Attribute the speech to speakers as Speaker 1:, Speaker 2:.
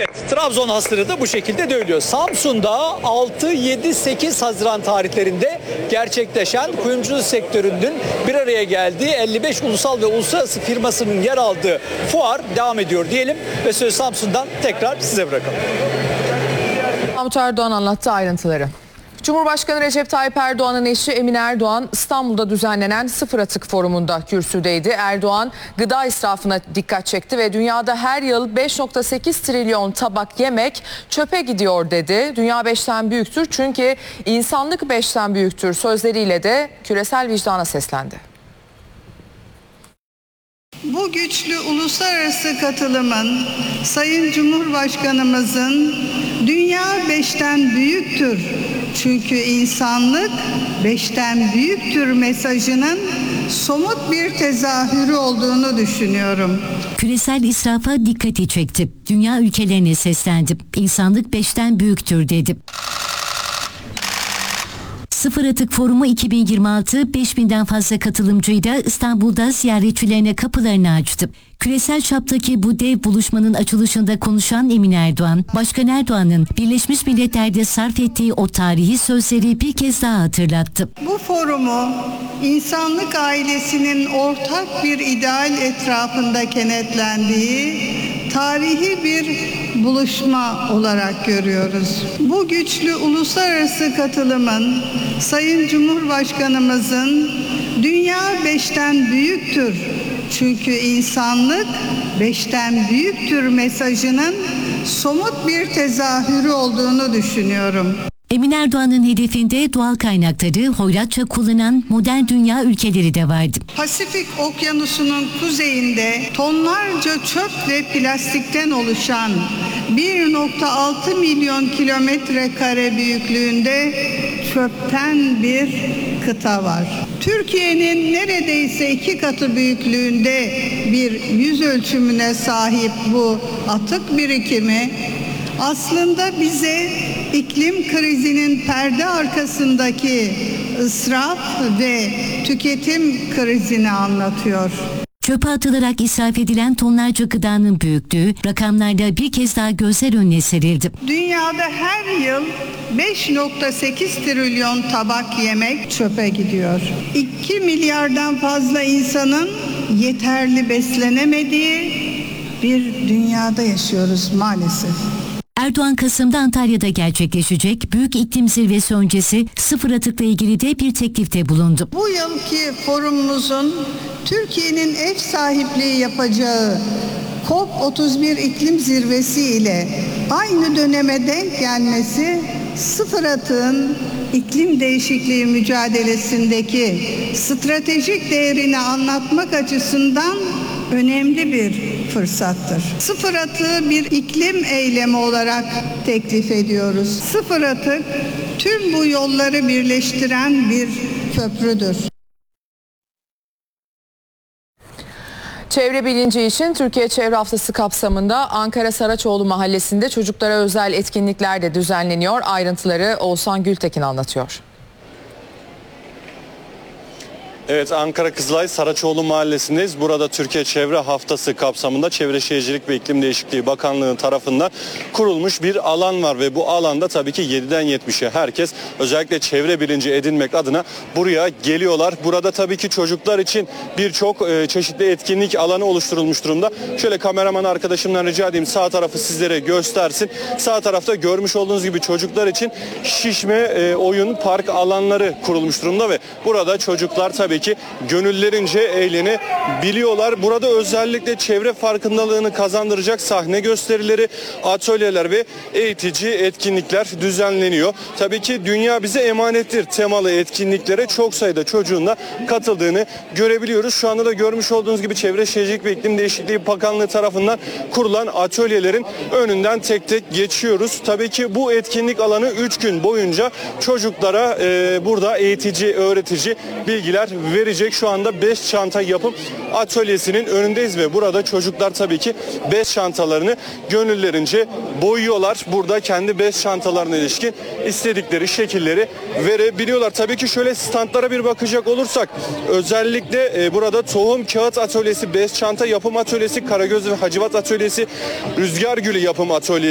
Speaker 1: Evet, Trabzon hasırı da bu şekilde dövülüyor. Samsun'da 6, 7, 8 Haziran tarihlerinde gerçekleşen kuyumculuk sektörünün bir araya geldiği 55 ulusal ve uluslararası firmasının yer aldığı fuar devam ediyor diyelim ve sözü Samsun'dan tekrar size bırakalım.
Speaker 2: Mahmut Erdoğan anlattı ayrıntıları. Cumhurbaşkanı Recep Tayyip Erdoğan'ın eşi Emine Erdoğan İstanbul'da düzenlenen Sıfır Atık Forumu'nda kürsüdeydi. Erdoğan gıda israfına dikkat çekti ve dünyada her yıl 5,8 trilyon tabak yemek çöpe gidiyor dedi. Dünya 5'ten büyüktür çünkü insanlık 5'ten büyüktür sözleriyle de küresel vicdana seslendi.
Speaker 3: Bu güçlü uluslararası katılımın Sayın Cumhurbaşkanımızın dünya 5'ten büyüktür çünkü insanlık 5'ten büyüktür mesajının somut bir tezahürü olduğunu düşünüyorum.
Speaker 4: Küresel israfa dikkati çekti. Dünya ülkelerine seslendi. İnsanlık 5'ten büyüktür dedi. Sıfır Atık Forumu 2026 5000'den fazla katılımcıyla İstanbul'da ziyaretçilerine kapılarını açtı. Küresel çaptaki bu dev buluşmanın açılışında konuşan Emine Erdoğan, Başkan Erdoğan'ın Birleşmiş Milletler'de sarf ettiği o tarihi sözleri bir kez daha hatırlattı.
Speaker 3: Bu forumu insanlık ailesinin ortak bir ideal etrafında kenetlendiği tarihi bir buluşma olarak görüyoruz. Bu güçlü uluslararası katılımın Sayın Cumhurbaşkanımızın dünya 5'ten büyüktür çünkü insanlık 5'ten büyüktür mesajının somut bir tezahürü olduğunu düşünüyorum.
Speaker 4: Emine Erdoğan'ın hedefinde doğal kaynakları hoyratça kullanan modern dünya ülkeleri de vardı.
Speaker 3: Pasifik Okyanusu'nun kuzeyinde tonlarca çöp ve plastikten oluşan 1,6 milyon kilometre kare büyüklüğünde çöpten bir kıta var. Türkiye'nin neredeyse 2 katı büyüklüğünde bir yüz ölçümüne sahip bu atık birikimi aslında bize iklim krizinin perde arkasındaki israf ve tüketim krizini anlatıyor.
Speaker 4: Çöpe atılarak israf edilen tonlarca gıdanın büyüklüğü rakamlarda bir kez daha gözler önüne serildi.
Speaker 3: Dünyada her yıl 5,8 trilyon tabak yemek çöpe gidiyor. 2 milyardan fazla insanın yeterli beslenemediği bir dünyada yaşıyoruz maalesef.
Speaker 4: Erdoğan Kasım'da Antalya'da gerçekleşecek Büyük İklim Zirvesi öncesi sıfır atıkla ilgili de bir teklifte bulundu.
Speaker 3: Bu yılki forumumuzun Türkiye'nin ev sahipliği yapacağı COP31 iklim zirvesi ile aynı döneme denk gelmesi sıfır atığın iklim değişikliği mücadelesindeki stratejik değerini anlatmak açısından önemli bir fırsattır. Sıfır atığı bir iklim eylemi olarak teklif ediyoruz. Sıfır atık tüm bu yolları birleştiren bir köprüdür.
Speaker 2: Çevre bilinci için Türkiye Çevre Haftası kapsamında Ankara Saraçoğlu Mahallesi'nde çocuklara özel etkinlikler de düzenleniyor. Ayrıntıları Oğuzhan Gültekin anlatıyor.
Speaker 5: Evet, Ankara Kızılay Saraçoğlu Mahallesi'ndeyiz. Burada Türkiye Çevre Haftası kapsamında Çevre Şehircilik ve İklim Değişikliği Bakanlığı tarafından kurulmuş bir alan var ve bu alanda tabii ki 7'den 70'e herkes özellikle çevre bilinci edinmek adına buraya geliyorlar. Burada tabii ki çocuklar için birçok çeşitli etkinlik alanı oluşturulmuş durumda. Şöyle kameraman arkadaşımdan rica edeyim, sağ tarafı sizlere göstersin. Sağ tarafta görmüş olduğunuz gibi çocuklar için şişme oyun park alanları kurulmuş durumda ve burada çocuklar tabii ki gönüllerince eğlenebiliyorlar. Burada özellikle çevre farkındalığını kazandıracak sahne gösterileri, atölyeler ve eğitici etkinlikler düzenleniyor. Tabii ki dünya bize emanettir temalı etkinliklere çok sayıda çocuğun da katıldığını görebiliyoruz. Şu anda da görmüş olduğunuz gibi Çevre Şehircilik ve İklim Değişikliği Bakanlığı tarafından kurulan atölyelerin önünden tek tek geçiyoruz. Tabii ki bu etkinlik alanı 3 gün boyunca çocuklara burada eğitici, öğretici bilgiler verecek. Şu anda 5 çanta yapım atölyesinin önündeyiz ve burada çocuklar tabii ki 5 çantalarını gönüllerince boyuyorlar. Burada kendi 5 çantalarına ilişkin istedikleri şekilleri verebiliyorlar. Tabii ki şöyle standlara bir bakacak olursak özellikle burada tohum kağıt atölyesi, 5 çanta yapım atölyesi, Karagöz ve Hacivat atölyesi, Rüzgar Gülü yapım atölyesi